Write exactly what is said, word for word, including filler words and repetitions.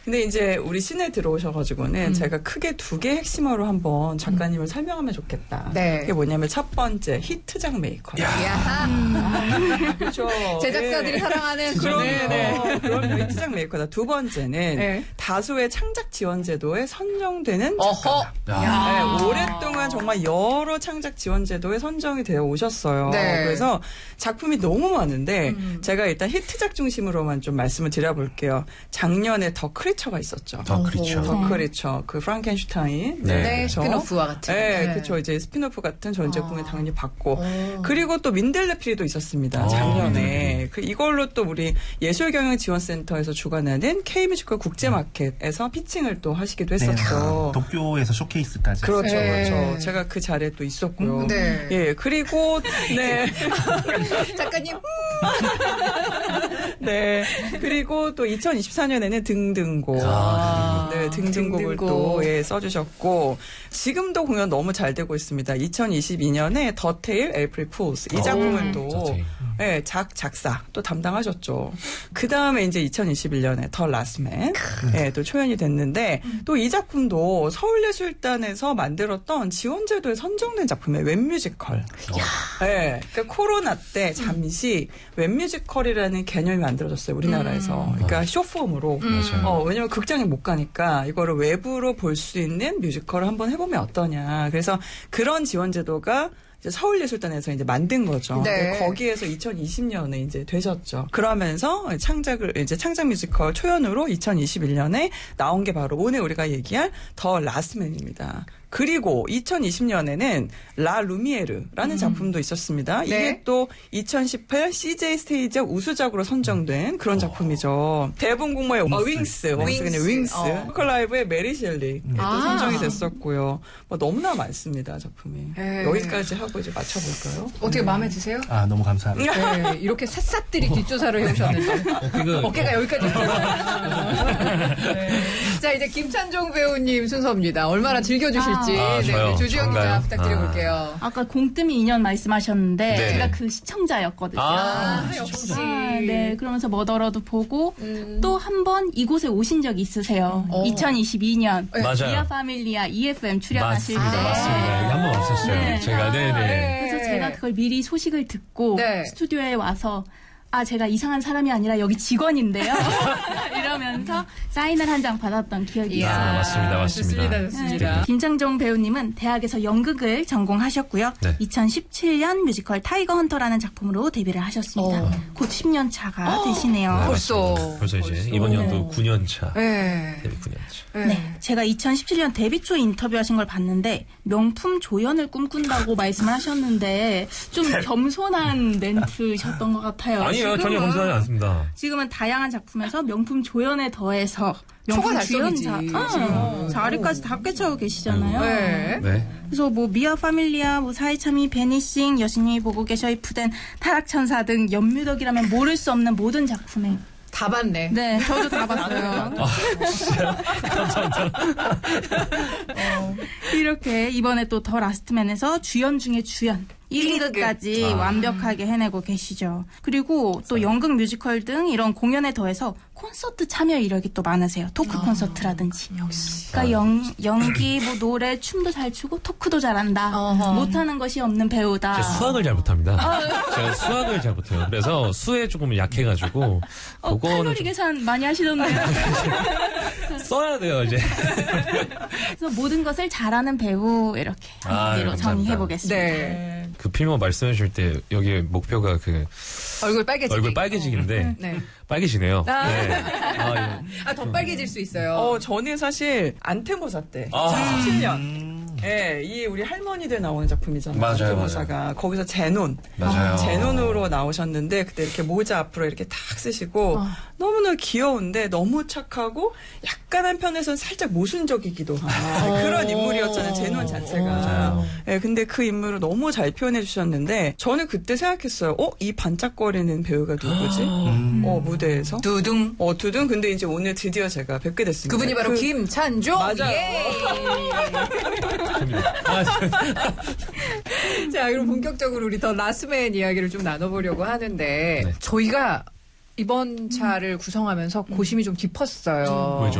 근데 이제 우리 시내 들어오셔가지고는 음. 제가 크게 두 개 핵심어로 한번 작가님을 음. 설명하면 좋겠다. 네. 그게 뭐냐면 첫 번째 히트작 메이커. 야. 음. 그렇죠. 제작자들이 네. 사랑하는 그런 네, 네. 그런 히트작 메이커다. 두 번째는 네. 다수의 창작 지원 제도에 선정되는 작가. 네, 오랫동안 정말 여러 창작 지원 제도에 선정이 되어 오셨어요. 네. 그래서 작품이 너무 많은데 음. 제가 일단 히트작 중심으로만 좀 말씀을 드려볼게요. 작년에 더 크리처가 있었죠. 더 크리처. 더 크리처. 그 프랑켄슈타인. 네. 네. 스피노프와 같은. 네, 네. 그렇죠. 이제 스피노프 같은 전제품을 아. 당연히 받고. 오. 그리고 또 민들레피리도 있었습니다. 작년에. 그 이걸로 또 우리 예술경영지원센터에서 주관하는 K뮤지컬 국제마켓에서 피칭을 또 하시기도 했었죠. 네. 도쿄에서 쇼케이스까지. 그렇죠, 네. 그렇죠. 제가 그 자리에 또 있었고요. 음, 네. 예, 그리고 네. 작가님. 네. 그리고 또 이천이십사 년에는 등등곡. 아, 네, 등등곡을 등등곡. 또 예, 써주셨고 지금도 공연 너무 잘 되고 있습니다. 이천이십이 년에 더 테일 에이프릴 푸스 이 작품을 오, 또 네, 작 작사 또 담당하셨죠. 그 다음에 이제 이천이십일 년에 더 라스트맨 네, 또 초연이 됐는데 또 이 작품도 서울예술단에서 만들었던 지원제도에 선정된 작품이에요. 웹뮤지컬. 네, 그러니까 코로나 때 잠시 웹뮤지컬이라는 개념이 만들어졌어요. 우리나라에서. 음. 그러니까 쇼폼으로. 음. 어, 왜냐면 극장에 못 가니까 이거를 외부로 볼 수 있는 뮤지컬을 한번 해보면 어떠냐. 그래서 그런 지원제도가 이제 서울예술단에서 이제 만든 거죠. 네. 거기에서 이천이십 년에 이제 되셨죠. 그러면서 창작을 이제 창작 뮤지컬 초연으로 이천이십일 년에 나온 게 바로 오늘 우리가 얘기할 더 라스트맨입니다. 그리고 이천이십 년에는 라 루미에르라는 음. 작품도 있었습니다. 이게 네. 또 이천십팔 씨제이 스테이지의 우수작으로 선정된 그런 작품이죠. 대본 공모의 어, 윙스, 윙스, 그냥 윙스, 어. 보컬 라이브의 메리 셸리 음. 또 아. 선정이 됐었고요. 뭐 너무나 많습니다, 작품이. 에이. 여기까지 하고 이제 맞춰볼까요? 어떻게 음. 마음에 드세요? 아, 너무 감사합니다. 네, 이렇게 샅샅들이 뒷조사를 해오셨는데 어깨가 여기까지 네. 자, 이제 김찬종 배우님 순서입니다. 얼마나 즐겨주실지 아, 네, 조지현 기자 부탁드려볼게요. 아. 아까 공뜸이 이 년 말씀하셨는데 네네. 제가 그 시청자였거든요. 아, 아, 역시. 아, 네, 그러면서 머더러도 보고 음. 또 한 번 이곳에 오신 적이 있으세요. 어. 이천이십이 년 네. 맞아요. 미아 파밀리아 이에프엠 출연하실 맞습니다. 때 맞습니다. 여기 한 번 왔었어요. 네. 제가 네네. 네. 그래서 제가 그걸 미리 소식을 듣고 네. 스튜디오에 와서 아, 제가 이상한 사람이 아니라 여기 직원인데요. 이러면서 사인을 한 장 받았던 기억이 있어요. 아, 맞습니다. 맞습니다. 좋습니다. 좋습니다. 네. 김창종 배우님은 대학에서 연극을 전공하셨고요. 네. 이천십칠 년 뮤지컬 타이거 헌터라는 작품으로 데뷔를 하셨습니다. 어. 곧 십 년 차가 어. 되시네요. 네, 벌써. 맞습니다. 벌써 이제 벌써. 이번 연도 네. 구 년 차. 네. 데뷔 구 년 차. 네. 네, 제가 이천십칠 년 데뷔 초 인터뷰하신 걸 봤는데 명품 조연을 꿈꾼다고 말씀을 하셨는데 좀 겸손한 멘트셨던 것 같아요. 아니요, 지금은, 전혀 검사하지 않습니다. 지금은 다양한 작품에서 명품 조연에 더해서 초과 명품 달성이지, 주연자 지금. 자리까지 다 꿰차고 계시잖아요. 네. 네. 그래서 뭐 미아 파밀리아, 뭐 사이참이, 베니싱, 여신이 보고 계셔 이프된, 타락천사 등 연뮤덕이라면 모를 수 없는 모든 작품에 다 봤네. 네, 저도 다 봤어요. 아, 진짜요? 감사합니다. 어, 이렇게 이번에 또 더 라스트맨에서 주연 중에 주연 일 인극까지 아. 완벽하게 해내고 계시죠. 그리고 또 연극 뮤지컬 등 이런 공연에 더해서 콘서트 참여 이력이 또 많으세요. 토크 아, 콘서트라든지. 역시. 그러니까 연, 연기, 뭐 노래, 춤도 잘 추고 토크도 잘한다. 어허. 못하는 것이 없는 배우다. 제가 수학을 잘 못합니다. 제가 수학을 잘 못해요. 그래서 수에 조금 약해가지고 어, 그거는 칼로리 좀 계산 많이 하시던데요. 써야 돼요 이제. 그래서 모든 것을 잘하는 배우 이렇게 아, 한마디로 감사합니다. 정의해보겠습니다. 네. 그 필모 말씀해 주실 때 여기 목표가 그 얼굴 빨개지기. 얼굴 빨개지기인데 네. 빨개지네요. 아. 네. 아, 이거. 아, 더 빨개질 수 있어요. 어, 저는 사실 안테모사 때 아. 이천십칠 년 예, 이 우리 할머니들 나오는 작품이잖아요. 맞아요, 안테모사가 거기서 제논, 맞아요. 제논으로 나오셨는데 그때 이렇게 모자 앞으로 이렇게 탁 쓰시고 어. 너무나 귀여운데 너무 착하고 약간 한편에서는 살짝 모순적이기도 한 어. 그런 인물이었잖아요. 제논 자체가. 맞아요. 예, 근데 그 인물을 너무 잘 표현해 주셨는데 저는 그때 생각했어요. 어, 이 반짝거리는 배우가 누구지? 음. 어, 무대에서. 두둥. 어, 두둥. 근데 이제 오늘 드디어 제가 뵙게 됐습니다. 그분이 바로 그- 김찬종. 맞아요. 예. 아, 자, 그럼 본격적으로 우리 더 라스맨 이야기를 좀 나눠보려고 하는데 네. 저희가 이번 차를 구성하면서 고심이 좀 깊었어요. 왜죠?